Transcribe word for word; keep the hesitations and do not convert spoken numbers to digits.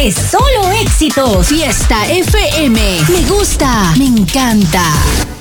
es solo éxitos. Fiesta F M. Me gusta, me encanta.